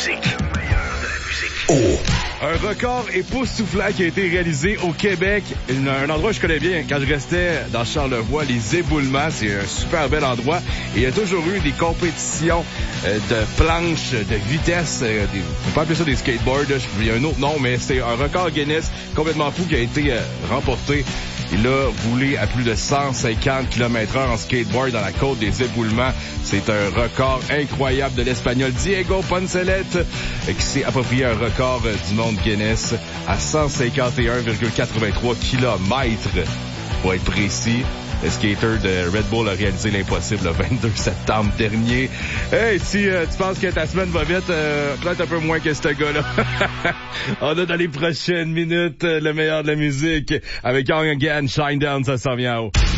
musique. Un record époustouflant qui a été réalisé au Québec. Un endroit que je connais bien quand je restais dans Charlevoix, les éboulements. C'est un super bel endroit. Et il y a toujours eu des compétitions de planches, de vitesse. On peut pas appeler ça des skateboards. Il y a un autre nom, mais c'est un record Guinness complètement fou qui a été remporté. Il a roulé à plus de 150 km/h en skateboard dans la côte des éboulements. C'est un record incroyable de l'Espagnol Diego Poncelet qui s'est approprié un record du monde Guinness à 151,83 km pour être précis. Le skater de Red Bull a réalisé l'impossible le 22 septembre dernier. Hey, si tu penses que ta semaine va vite, peut-être un peu moins que ce gars-là. On a dans les prochaines minutes le meilleur de la musique avec Young Again, Shine Down, ça s'en vient en haut.